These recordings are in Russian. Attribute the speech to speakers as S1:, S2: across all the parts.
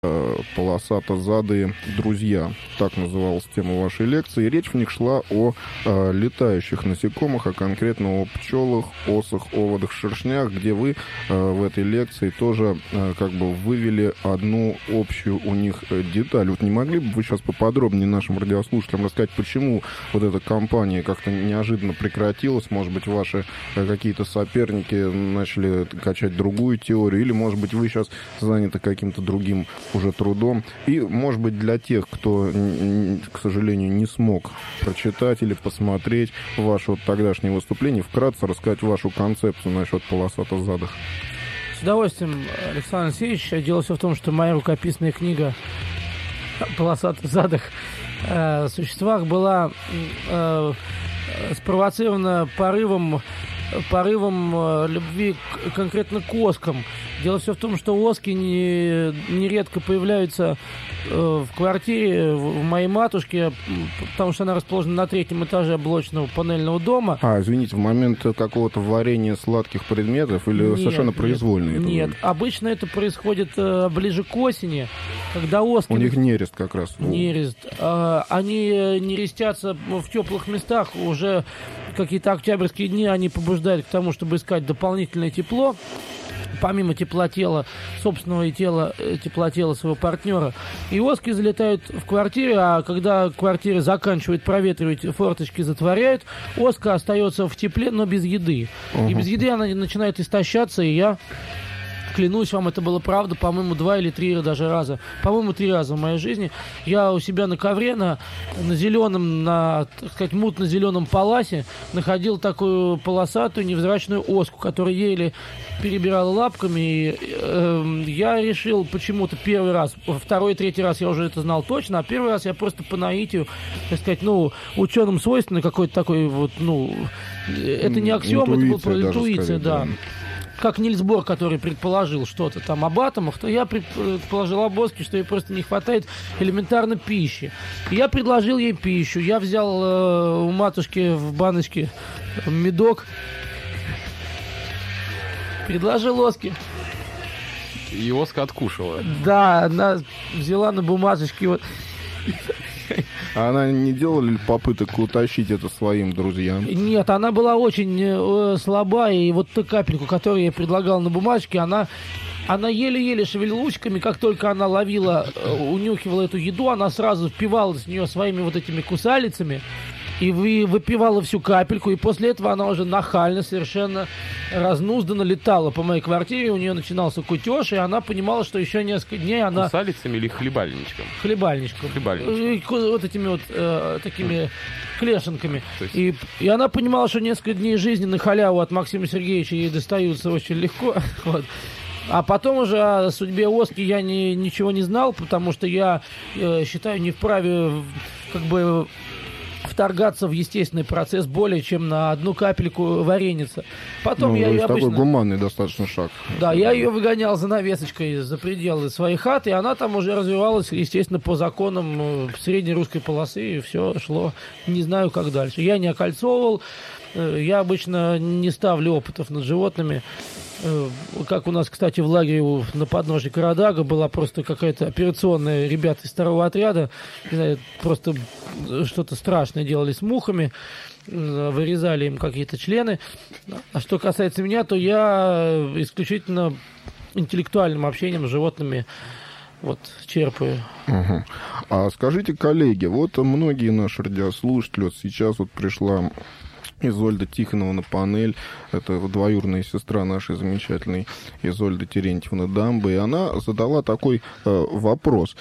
S1: полосатозадые друзья. Так называлась тема вашей лекции. Речь в них шла о летающих насекомых, а конкретно о пчелах, осах, оводах, шершнях, где вы в этой лекции тоже как бы вывели одну общую у них деталь. Вот не могли бы вы сейчас поподробнее нашим радиослушателям рассказать, почему вот эта кампания как-то неожиданно прекратилась? Может быть, ваши какие-то соперники начали качать другую теорию, или, может быть, вы сейчас заняты каким-то другим уже трудом. И, может быть, для тех, кто, к сожалению, не смог прочитать или посмотреть ваше вот тогдашнее выступление, вкратце рассказать вашу концепцию насчет полосатозадых.
S2: С удовольствием, Александр Алексеевич. Дело все в том, что моя рукописная книга о полосатозадых существах была спровоцирована порывом любви конкретно к оскам. Дело все в том, что оски нередко появляются в квартире в моей матушки, потому что она расположена на 3-м этаже блочного панельного дома.
S1: Извините, в момент какого-то варения сладких предметов или совершенно произвольно?
S2: Нет, обычно это происходит ближе к осени, когда оски...
S1: У них нерест как раз.
S2: Нерест. Они нерестятся в теплых местах. Уже какие-то октябрьские дни они побуждают к тому, чтобы искать дополнительное тепло. Помимо теплотела собственного и теплотела своего партнера. И оски залетают в квартиру, а когда квартира заканчивает проветривать, форточки затворяют, оска остается в тепле, но без еды. И без еды она начинает истощаться, и я... Клянусь вам, это было правда, по-моему, 2 или 3 даже раза. По-моему, 3 раза в моей жизни. Я у себя на ковре, на зеленом, так сказать, мутно-зеленом паласе находил такую полосатую невзрачную оску, которая еле перебирала лапками. И я решил почему-то первый раз, 2-й, 3-й раз я уже это знал точно, а первый раз я просто по наитию, так сказать, ученым свойственно какой-то такой вот, это не аксиома, это была интуиция, да. Как Нильс Бор, который предположил что-то там об атомах, то я предположил об оске, что ей просто не хватает элементарно пищи. И я предложил ей пищу. Я взял у матушки в баночке медок, предложил оске.
S3: И оска откушала.
S2: Да, она взяла на бумажечке вот...
S1: А она не делала ли попыток утащить это своим друзьям?
S2: Нет, она была очень слаба, и вот ту капельку, которую я предлагал на бумажке, она еле-еле шевелила ручками. Как только она унюхивала эту еду, она сразу впивалась в нее своими вот этими кусалицами и выпивала всю капельку, и после этого она уже нахально, совершенно разнузданно летала по моей квартире, у нее начинался кутеж, и она понимала, что еще несколько дней она...
S3: Кусалицами или хлебальничком?
S2: Хлебальничком. Вот этими вот такими клешенками. Есть... И она понимала, что несколько дней жизни на халяву от Максима Сергеевича ей достаются очень легко. Вот. А потом уже о судьбе оски я ничего не знал, потому что я считаю не вправе как бы... вторгаться в естественный процесс более чем на одну капельку вареницы. Потом я ее обычно...
S1: Такой гуманный достаточно шаг.
S2: Да, я ее выгонял занавесочкой за пределы своей хаты, и она там уже развивалась, естественно, по законам средней русской полосы, и все шло, не знаю, как дальше. Я не окольцовывал, я обычно не ставлю опытов над животными. Как у нас, кстати, в лагере на подножии Карадага была просто какая-то операционная, ребята из 2-го отряда, не знаю, просто что-то страшное делали с мухами, вырезали им какие-то члены. А что касается меня, то я исключительно интеллектуальным общением с животными черпаю.
S1: Угу. А скажите, коллеги, вот многие наши радиослушатели, вот сейчас вот пришла Изольда Тихонова на панель, это двоюродная сестра нашей замечательной Изольды Терентьевны Дамбы, и она задала такой вопрос.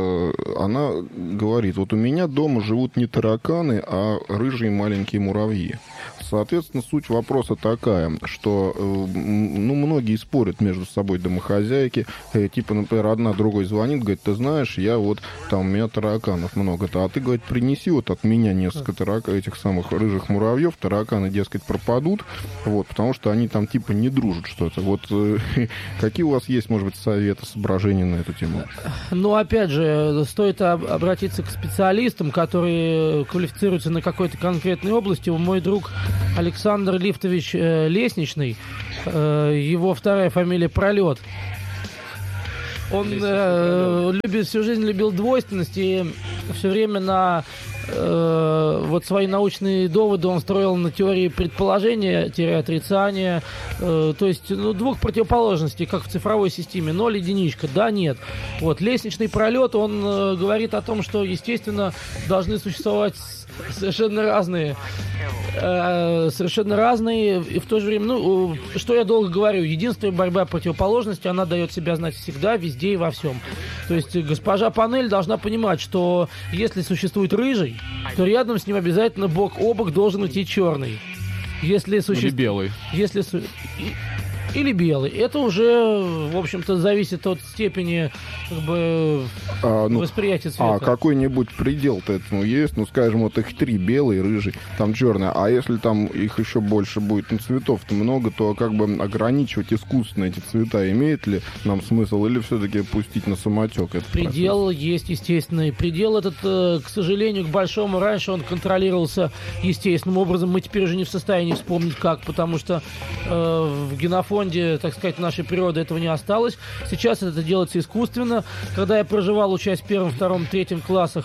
S1: Она говорит, вот у меня дома живут не тараканы, а рыжие маленькие муравьи. Соответственно, суть вопроса такая, что многие спорят между собой домохозяйки, типа, например, одна другой звонит, говорит, ты знаешь, у меня тараканов много-то, а ты, говорит, принеси вот от меня несколько этих самых рыжих муравьев, тараканы, дескать, пропадут, потому что они там типа не дружат что-то. Какие у вас есть, может быть, советы, соображения на эту тему?
S2: Опять же, стоит обратиться к специалистам, которые квалифицируются на какой-то конкретной области. Мой друг Александр Лифтович Лестничный, его вторая фамилия Пролет. Он всю жизнь любил двойственность, и все время на вот свои научные доводы он строил на теории предположения-отрицания, то есть двух противоположностей, как в цифровой системе, 0 единичка, да, нет. Вот, лестничный пролет, он говорит о том, что, естественно, должны существовать совершенно разные, и в то же время, что я долго говорю, единственная борьба противоположности, она дает себя знать всегда, везде и во всем. То есть госпожа Панель должна понимать, что если существует рыжий, то рядом с ним обязательно бок о бок должен идти черный.
S3: Или белый.
S2: Или белый. Это уже, в общем-то, зависит от степени восприятия цвета.
S1: А какой-нибудь предел-то этому есть? Скажем, вот их 3, белый, рыжий, там черный. А если там их еще больше будет, цветов-то много, то как бы ограничивать искусственно эти цвета имеет ли нам смысл? Или все-таки пустить на самотек этот
S2: предел
S1: процесс?
S2: Есть естественный. Предел этот, к сожалению, к большому, раньше он контролировался естественным образом. Мы теперь уже не в состоянии вспомнить как, потому что в генофонде, так сказать, нашей природы этого не осталось. Сейчас это делается искусственно. Когда я проживал, учась в 1, 2, 3 классах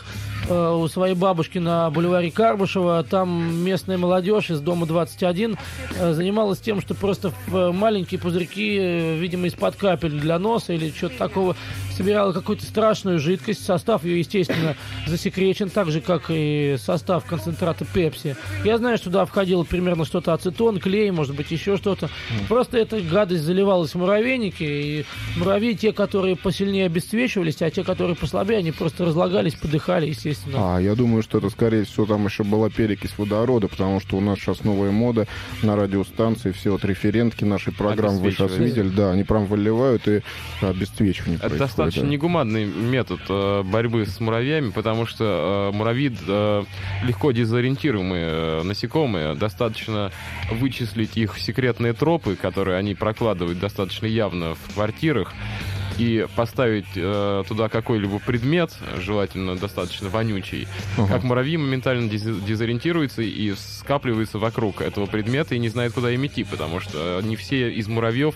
S2: у своей бабушки на бульваре Карбышева, там местная молодежь из дома 21 занималась тем, что просто в маленькие пузырьки, видимо, из-под капель для носа или что-то такого, собирала какую-то страшную жидкость. Состав ее, естественно, засекречен, так же, как и состав концентрата пепси. Я знаю, что туда входило примерно что-то ацетон, клей, может быть, еще что-то. Просто эта гадость заливалась в муравейники, и муравьи, те, которые посильнее обесцвечивались, а те, которые послабее, они просто разлагались, подыхали, естественно.
S1: Я думаю, что это, скорее всего, там еще была перекись водорода, потому что у нас сейчас новая мода на радиостанции, все вот референтки нашей программы, вы сейчас видели, да, они прям выливают и обесцвечивание
S3: Это
S1: происходит.
S3: достаточно негуманный метод борьбы с муравьями, потому что муравьи легко дезориентируемые насекомые, достаточно вычислить их секретные тропы, которые они прокладывают достаточно явно в квартирах, и поставить туда какой-либо предмет, желательно достаточно вонючий, как муравьи моментально дезориентируются и скапливаются вокруг этого предмета и не знают, куда им идти, потому что не все из муравьев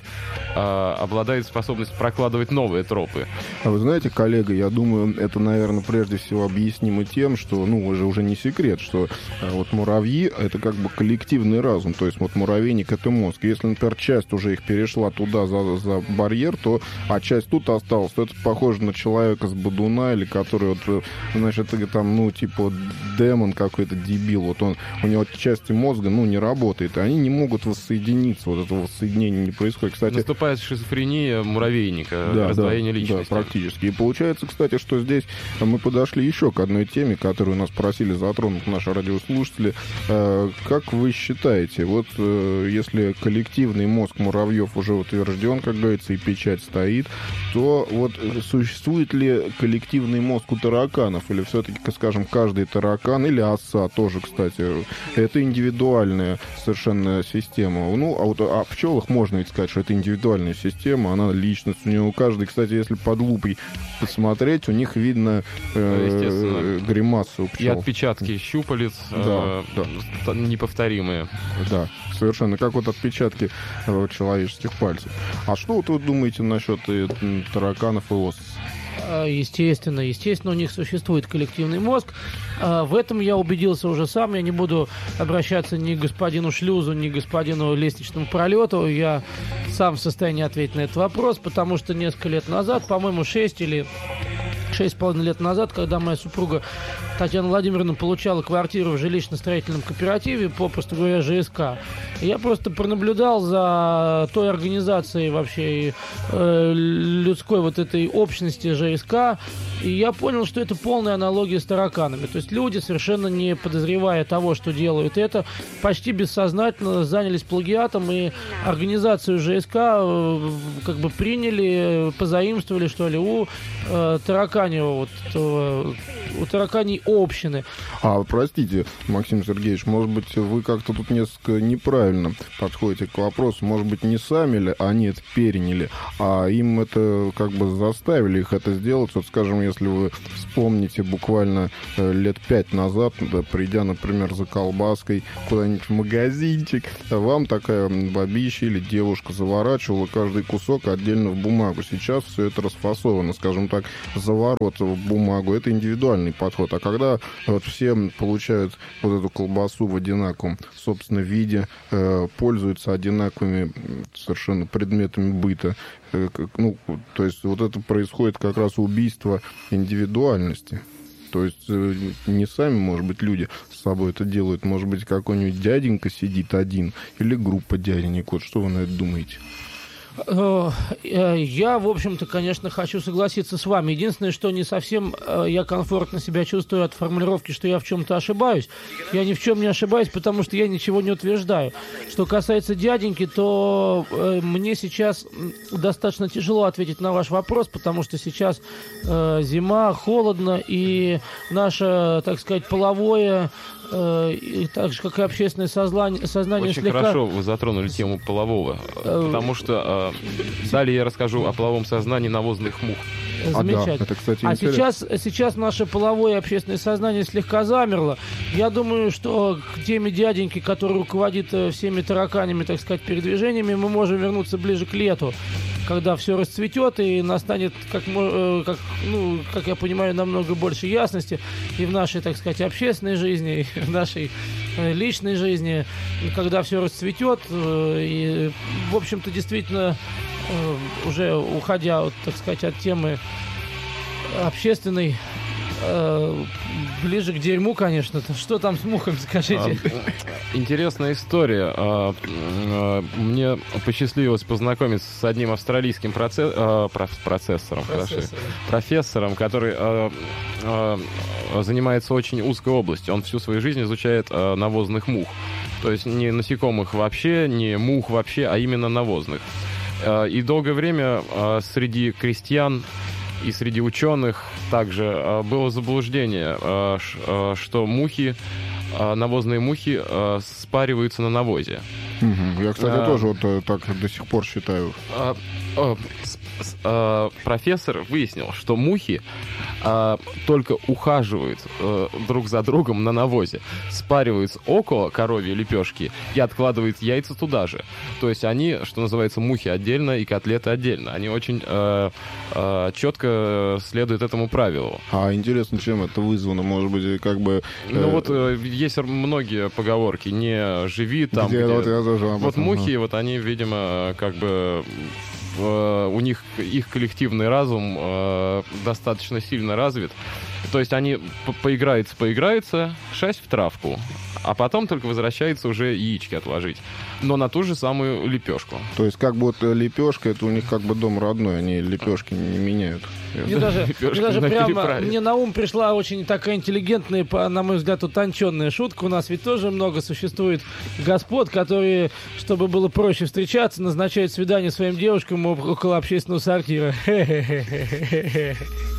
S3: обладают способностью прокладывать новые тропы.
S1: А вы знаете, коллега, я думаю, это, наверное, прежде всего объяснимо тем, что, уже не секрет, что вот муравьи — это как бы коллективный разум, то есть вот муравейник — это мозг. Если, например, часть уже их перешла туда за барьер, то, часть тут осталось, то это похоже на человека с Бодуна, или который вот, значит, там, типа демон какой-то, дебил, вот у него части мозга, не работает, и они не могут воссоединиться, вот этого воссоединения не происходит. Кстати,
S3: наступает шизофрения муравейника, раздвоение личности.
S1: Да, практически. И получается, кстати, что здесь мы подошли еще к одной теме, которую нас просили затронуть наши радиослушатели. Как вы считаете, вот если коллективный мозг муравьев уже утвержден, как говорится, и печать стоит, то вот существует ли коллективный мозг у тараканов? Или все-таки, скажем, каждый таракан или оса тоже, кстати, это индивидуальная совершенно система. А в пчелах можно ведь сказать, что это индивидуальная система, она личность. У него каждый, кстати, если под лупой посмотреть, у них видно гримасы у пчел.
S3: И отпечатки щупалец неповторимые.
S1: Да, совершенно, как вот отпечатки человеческих пальцев. А что вот вы думаете насчет тараканов и ос?
S2: Естественно, у них существует коллективный мозг. В этом я убедился уже сам. Я не буду обращаться ни к господину Шлюзу, ни к господину Лестничному пролету. Я сам в состоянии ответить на этот вопрос, потому что несколько лет назад, по-моему, 6 или 6,5 лет назад, когда моя супруга Татьяна Владимировна получала квартиру в жилищно-строительном кооперативе, попросту говоря, ЖСК, я просто пронаблюдал за той организацией вообще людской вот этой общности ЖСК, и я понял, что это полная аналогия с тараканами. То есть люди, совершенно не подозревая того, что делают это, почти бессознательно занялись плагиатом, и организацию ЖСК как бы приняли, позаимствовали, что ли, у тараканьего вот у тараканей общины.
S1: Простите, Максим Сергеевич, может быть, вы как-то тут несколько неправильно подходите к вопросу. Может быть, не сами ли они это переняли, а им это как бы заставили их это сделать. Вот, скажем, если вы вспомните буквально лет 5 назад, да, придя, например, за колбаской куда-нибудь в магазинчик, вам такая бабища или девушка заворачивала каждый кусок отдельно в бумагу. Сейчас все это расфасовано, скажем так, заворот в бумагу. Это индивидуальный подход. А когда вот все получают вот эту колбасу в одинаковом, собственно, виде, пользуются одинаковыми совершенно предметами быта, ну, то есть вот это происходит как раз убийство индивидуальности. То есть не сами, может быть, люди с собой это делают. Может быть, какой-нибудь дяденька сидит один или группа дяденек. Вот что вы на это думаете?
S2: Я, в общем-то, конечно, хочу согласиться с вами. Единственное, что не совсем я комфортно себя чувствую от формулировки, что я в чем-то ошибаюсь. Я ни в чем не ошибаюсь, потому что я ничего не утверждаю. Что касается дяденьки, то мне сейчас достаточно тяжело ответить на ваш вопрос, потому что сейчас зима, холодно, и наше, так сказать, половое, и так же, как и общественное сознание
S3: очень
S2: слегка...
S3: хорошо вы затронули тему полового, потому что далее я расскажу о половом сознании навозных мух.
S2: Замечательно.
S1: Да, это, кстати, интересно.
S2: Сейчас наше половое и общественное сознание слегка замерло. Я думаю, что к теме дяденьки, который руководит всеми тараканями, так сказать, передвижениями, мы можем вернуться ближе к лету, когда все расцветет и настанет, как я понимаю, намного больше ясности и в нашей, так сказать, общественной жизни, и в нашей личной жизни, когда все расцветет. И, в общем-то, действительно, уже уходя, так сказать, от темы общественной, ближе к дерьму, конечно. Что там с мухами, скажите?
S3: Интересная история. Мне посчастливилось познакомиться с одним австралийским профессором, который занимается очень узкой областью. Он всю свою жизнь изучает навозных мух. То есть не насекомых вообще, не мух вообще, а именно навозных. И долгое время среди крестьян и среди ученых также было заблуждение, что мухи, навозные мухи спариваются на навозе.
S1: Я, кстати, тоже вот так до сих пор считаю.
S3: Профессор выяснил, что мухи только ухаживают друг за другом на навозе, спариваются около коровьей лепешки и откладывают яйца туда же. То есть они, что называется, мухи отдельно и котлеты отдельно. Они очень четко следуют этому правилу.
S1: Интересно, чем это вызвано? Может быть, как бы...
S3: Ну вот есть многие поговорки. Не живи там, где... Вот мухи, вот они, видимо, как бы... у них их коллективный разум достаточно сильно развит. То есть они поиграются, шасть в травку, а потом только возвращается уже яички отложить. Но на ту же самую лепешку.
S1: То есть как бы вот лепешка, это у них как бы дом родной, они лепешки не меняют.
S2: Мне даже прямо мне на ум пришла очень такая интеллигентная, на мой взгляд, утонченная шутка. У нас ведь тоже много существует господ, которые, чтобы было проще встречаться, назначают свидание своим девушкам около общественного сортира.